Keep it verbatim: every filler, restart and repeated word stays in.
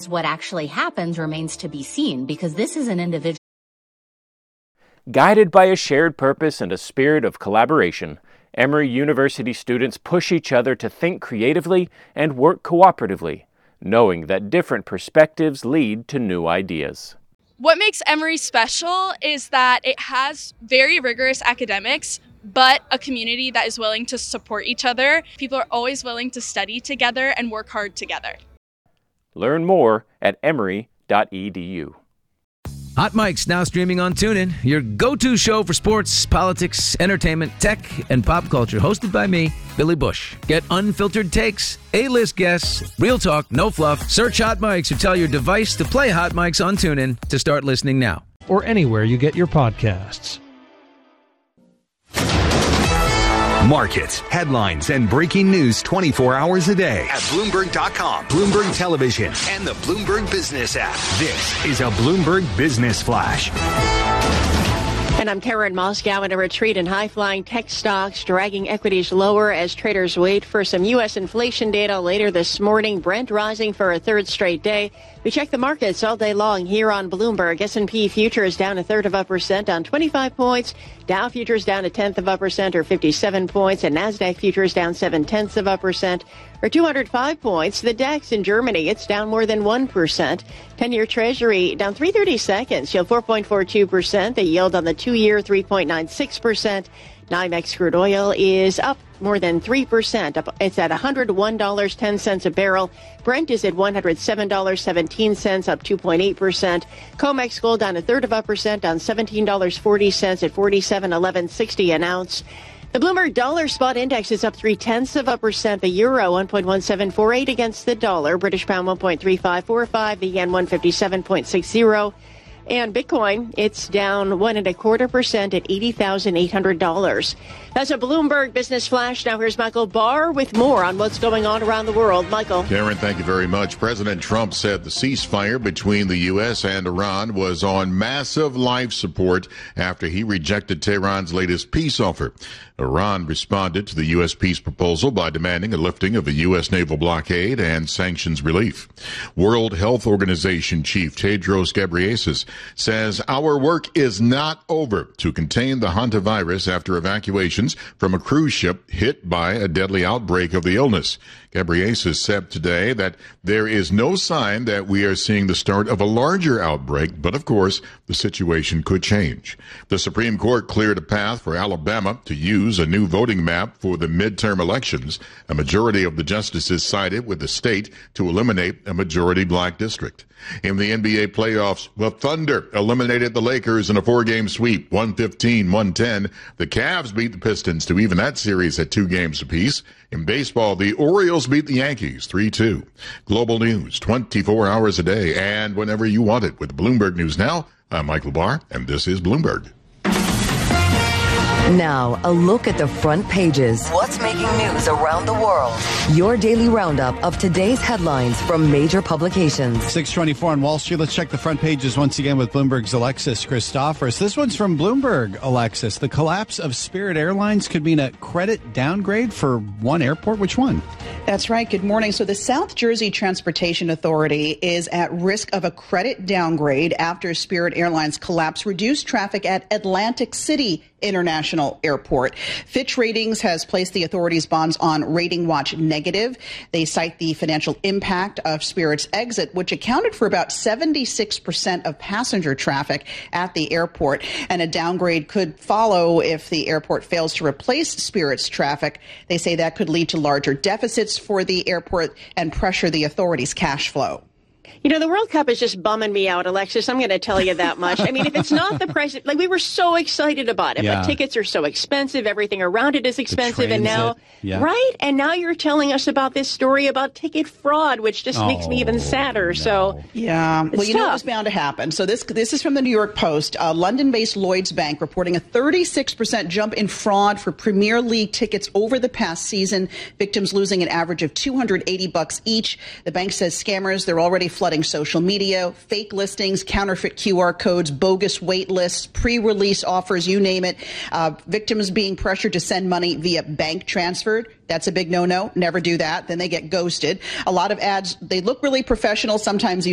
what actually happens remains to be seen, because this is an individual. Guided by a shared purpose and a spirit of collaboration, Emory University students push each other to think creatively and work cooperatively, knowing that different perspectives lead to new ideas. What makes Emory special is that it has very rigorous academics, but a community that is willing to support each other. People are always willing to study together and work hard together. Learn more at emory dot e d u. Hot Mic's now streaming on TuneIn, your go-to show for sports, politics, entertainment, tech, and pop culture. Hosted by me, Billy Bush. Get unfiltered takes, A-list guests, real talk, no fluff. Search Hot Mic's or tell your device to play Hot Mic's on TuneIn to start listening now. Or anywhere you get your podcasts. Markets, headlines, and breaking news twenty-four hours a day at Bloomberg dot com, Bloomberg Television, and the Bloomberg Business app. This is a Bloomberg Business Flash. And I'm Karen Moscow in a retreat in high-flying tech stocks, dragging equities lower as traders wait for some U S inflation data later this morning. Brent rising for a third straight day. We check the markets all day long here on Bloomberg. S and P futures down a third of a percent on twenty-five points. Dow futures down a tenth of a percent or fifty-seven points. And NASDAQ futures down seven tenths of a percent or two hundred five points. The DAX in Germany, it's down more than one percent. ten-year Treasury down three thirty-seconds, yield four point four two percent. The yield on the two-year three point nine six percent. NYMEX crude oil is up more than three percent. It's at one hundred one dollars and ten cents a barrel. Brent is at one hundred seven dollars and seventeen cents, up two point eight percent. COMEX gold down a third of a percent on seventeen dollars and forty cents at forty-seven eleven sixty an ounce. The Bloomberg Dollar Spot Index is up three-tenths of a percent. The euro one point one seven four eight against the dollar. British pound one point three five four five. The yen one fifty-seven point six zero. And Bitcoin, it's down one and a quarter percent at eighty thousand eight hundred dollars. That's a Bloomberg Business Flash. Now here's Michael Barr with more on what's going on around the world. Michael. Karen, thank you very much. President Trump said the ceasefire between the U S and Iran was on massive life support after he rejected Tehran's latest peace offer. Iran responded to the U S peace proposal by demanding a lifting of the U S naval blockade and sanctions relief. World Health Organization Chief Tedros Ghebreyesus says our work is not over to contain the hantavirus after evacuations from a cruise ship hit by a deadly outbreak of the illness. Ghebreyesus said today that there is no sign that we are seeing the start of a larger outbreak, but of course, the situation could change. The Supreme Court cleared a path for Alabama to use a new voting map for the midterm elections. A majority of the justices sided with the state to eliminate a majority black district. In the N B A playoffs, the Thunder eliminated the Lakers in a four-game sweep, one fifteen one ten. The Cavs beat the Pistons to even that series at two games apiece. In baseball, the Orioles beat the Yankees three two. Global news twenty-four hours a day and whenever you want it with Bloomberg News Now. I'm Michael Barr, and this is Bloomberg. Now, a look at the front pages. What's making news around the world? Your daily roundup of today's headlines from major publications. six twenty-four on Wall Street. Let's check the front pages once again with Bloomberg's Alexis Christoforous. This one's from Bloomberg, Alexis. The collapse of Spirit Airlines could mean a credit downgrade for one airport. Which one? That's right. Good morning. So the South Jersey Transportation Authority is at risk of a credit downgrade after Spirit Airlines collapse reduced traffic at Atlantic City International Airport. Fitch Ratings has placed the authority's bonds on rating watch negative. They cite the financial impact of Spirit's exit, which accounted for about seventy-six percent of passenger traffic at the airport. And a downgrade could follow if the airport fails to replace Spirit's traffic. They say that could lead to larger deficits for the airport and pressure the authority's cash flow. You know, the World Cup is just bumming me out, Alexis. I'm going to tell you that much. I mean, if it's not the price, like we were so excited about it, yeah. but tickets are so expensive. Everything around it is expensive. And now, yeah. right? And now you're telling us about this story about ticket fraud, which just oh, makes me even sadder. No. So, yeah, well, you tough. know it was bound to happen. So this this is from the New York Post. Uh, London-based Lloyds Bank reporting a thirty-six percent jump in fraud for Premier League tickets over the past season. Victims losing an average of two hundred eighty bucks each. The bank says scammers, they're already flooding social media. Fake listings, counterfeit Q R codes, bogus wait lists, pre-release offers, you name it. Uh, victims being pressured to send money via bank transfer. That's a big no-no. Never do that. Then they get ghosted. A lot of ads, they look really professional, sometimes